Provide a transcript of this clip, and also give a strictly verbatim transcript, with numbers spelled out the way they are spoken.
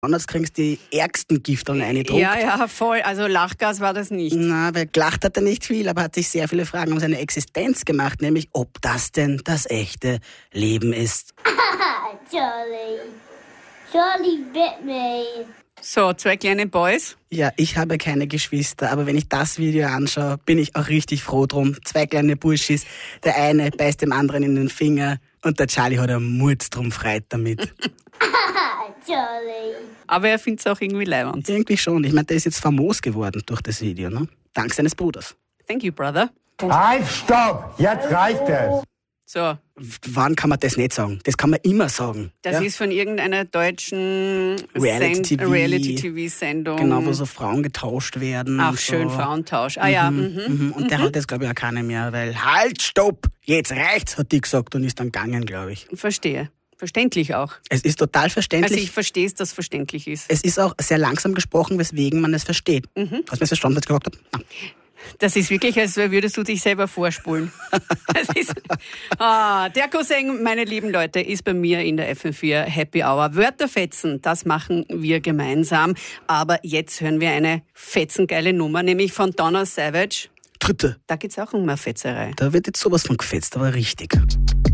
Anders kriegst du die ärgsten Gifteln reingedruckt. Ja, ja, voll. Also Lachgas war das nicht. Na, weil gelacht hat er nicht viel, aber hat sich sehr viele Fragen um seine Existenz gemacht, nämlich ob das denn das echte Leben ist. Charlie. Charlie bit me. So, zwei kleine Boys. Ja, ich habe keine Geschwister, aber wenn ich das Video anschaue, bin ich auch richtig froh drum. Zwei kleine Burschis, der eine beißt dem anderen in den Finger und der Charlie hat einen Murz drum freit damit. Charlie. Aber er findet es auch irgendwie leibend. Irgendwie schon. Ich meine, der ist jetzt famos geworden durch das Video, ne? Dank seines Bruders. Thank you, brother. Halt, stopp! Jetzt reicht es! So, Wann kann man das nicht sagen? Das kann man immer sagen. das ja? ist von irgendeiner deutschen Reality-T V. Reality-T V-Sendung. Genau, wo so Frauen getauscht werden. Ach, und schön, so. Frauentausch. Ah ja, mhm. Mhm. Und der hat jetzt, glaube ich, auch keine mehr, weil halt, stopp, jetzt reicht's, hat die gesagt und ist dann gegangen, glaube ich. Verstehe. Verständlich auch. Es ist total verständlich. Also ich verstehe es, dass es verständlich ist. Es ist auch sehr langsam gesprochen, weswegen man es versteht. Mhm. Hast du mir das verstanden, was ich gesagt habe? Nein. Das ist wirklich, als würdest du dich selber vorspulen. Das ist, ah, der Cousin, meine lieben Leute, ist bei mir in der F M vier Happy Hour. Wörterfetzen, das machen wir gemeinsam. Aber jetzt hören wir eine fetzengeile Nummer, nämlich von Donna Savage. Dritte. Da geht's auch um eine Fetzerei. Da wird jetzt sowas von gefetzt, aber richtig.